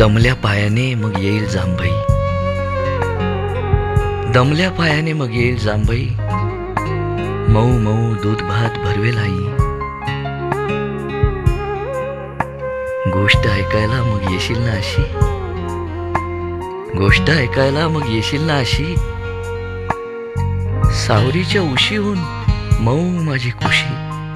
दमल्या पायाने मग येईल जांभई, दमल्या पायाने मग येईल जांभई, मऊ मऊ दूध भात भरवेल आई. गोष्ट ऐकायला मग येशील ना अशी, गोष्ट ऐकायला मग येशील ना अशी, सावरीच्या उशीहून मऊ माझी कुशी.